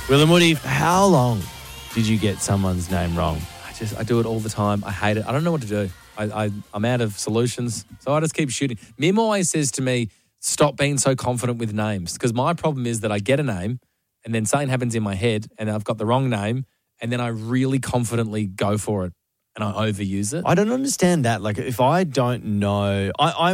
Will and Woody, how long did you get someone's name wrong? I do it all the time. I hate it. I don't know what to do. I'm out of solutions, so I just keep shooting. Mim always says to me, stop being so confident with names, because my problem is that I get a name and then something happens in my head and I've got the wrong name and then I really confidently go for it and I overuse it. I don't understand that. Like, if I don't know,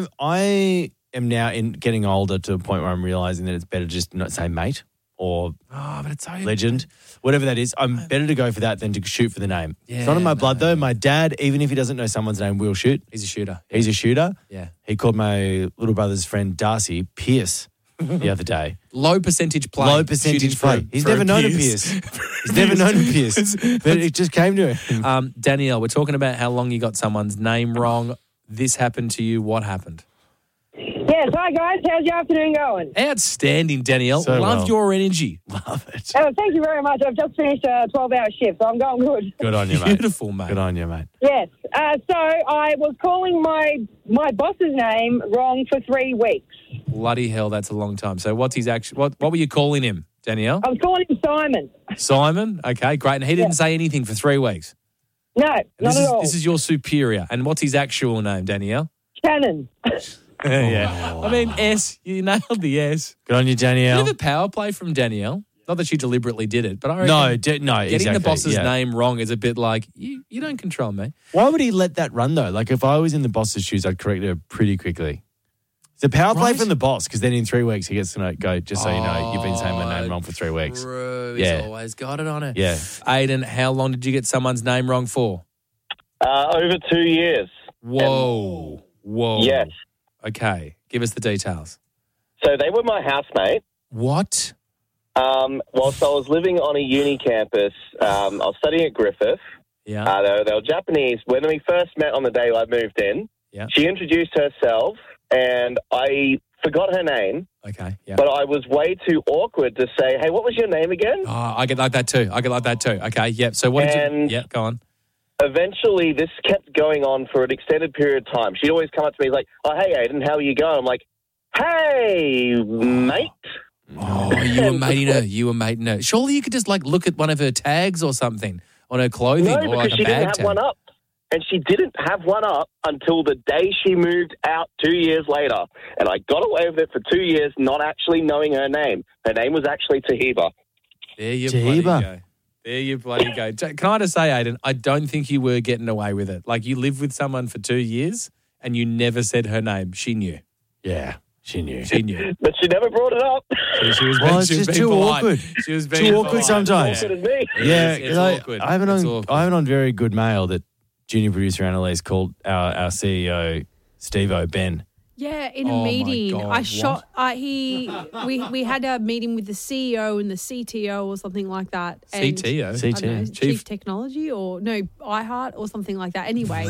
I am now getting older to a point where I'm realizing that it's better just not say mate or but it's so legend, whatever that is. I'm better to go for that than to shoot for the name. Yeah, it's not in my blood, though. My dad, even if he doesn't know someone's name, will shoot. He's a shooter. He's a shooter. Yeah. He called my little brother's friend Darcy Pierce the other day. Low percentage play. Low percentage play. He's never known a Pierce. He's never known a Pierce. But it just came to him. Danielle, we're talking about how long you got someone's name wrong. This happened to you. What happened? Yes, hi guys. How's your afternoon going? Outstanding, Danielle. So Love well. your energy. Love it. Thank you very much. I've just finished a 12-hour shift, so I'm going good. Good on you, mate. Beautiful, mate. Good on you, mate. Yes. So I was calling my boss's name wrong for 3 weeks. Bloody hell, that's a long time. So what's his what were you calling him, Danielle? I was calling him Simon. Simon? Okay, great. And he didn't say anything for 3 weeks? No, not at all. This is your superior. And what's his actual name, Danielle? Shannon. Yeah. I mean, S. You nailed the S. Good on you, Danielle. Bit of a power play from Danielle. Not that she deliberately did it, but I reckon No, getting exactly. the boss's yeah. name wrong is a bit like, you don't control me. Why would he let that run, though? Like, if I was in the boss's shoes, I'd correct her pretty quickly. It's a power play Right. from the boss, because then in 3 weeks he gets to go, just so you know, you've been saying my name wrong for 3 weeks. True. Yeah. He's always got it on it. Yeah. Aiden, how long did you get someone's name wrong for? Over 2 years. Whoa. Yes. Okay. Give us the details. So they were my housemate. What? Whilst I was living on a uni campus, I was studying at Griffith. Yeah. They were Japanese. When we first met on the day I moved in, Yeah. she introduced herself, and I forgot her name, Okay. Yeah. but I was way too awkward to say, hey, what was your name again? Oh, I get like that too. Okay. Yeah. So what did you... And- Yeah, go on. Eventually, this kept going on for an extended period of time. She'd always come up to me like, oh, hey, Aiden, how are you going? I'm like, hey, mate. Oh, you were mating her. Surely you could just look at one of her tags or something on her clothing No, or because like a she bag didn't have tag. one up. And she didn't have one up until the day she moved out 2 years later. And I got away with it for 2 years, not actually knowing her name. Her name was actually Tahiba. There you bloody Tahiba. go. There you bloody go. Can I just say, Aiden, I don't think you were getting away with it. Like, you lived with someone for 2 years and you never said her name. She knew. Yeah, she knew. She knew. But she never brought it up. She was Well, being, it's she was just being too polite. awkward. She was being Too awkward polite. sometimes. Awkward as me. Yeah, It's 'cause awkward. I have it It's on. awkward. I have it on very good mail that junior producer Annalise called our CEO Steve-O Ben. Yeah, in a Oh my meeting. God, I shot we had a meeting with the CEO and the CTO or something like that. And CTO? I don't know, CTO. Chief Technology or iHeart or something like that. Anyway,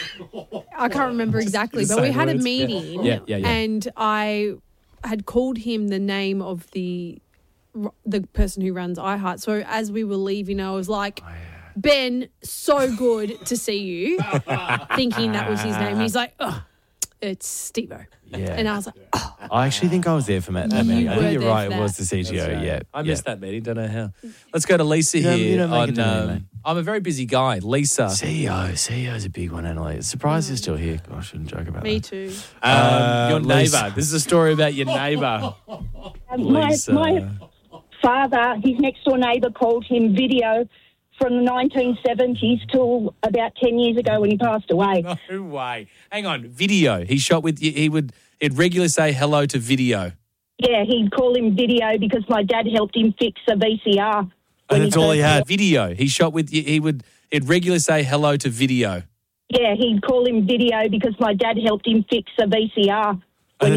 I can't remember exactly, but we Same had a words. meeting Yeah. and I had called him the name of the person who runs iHeart. So as we were leaving, I was like, Ben, so good to see you, thinking that was his name. He's like, oh, it's Steve-O. Yeah. And I was like, oh, I actually think I was there for that You meeting. I were think you're there right. for It was that. the CTO. Yeah. I missed that meeting. Don't know how. Let's go to Lisa You here. don't make it to me, mate. I'm a very busy guy. Lisa. CEO is a big one, Annalise. Surprised you're still here. Gosh, I shouldn't joke about me that. too. Your Lisa. neighbour. This is a story about your neighbour. Lisa. My father, his next door neighbour, called him Video from the 1970s till about 10 years ago when he passed away. No way. Hang on. Video. He shot with. It'd regularly say hello to Video. Yeah, he'd call him Video because my dad helped him fix a VCR. And that's all he had. Video. He shot with. It'd regularly say hello to Video. Yeah, he'd call him Video because my dad helped him fix a VCR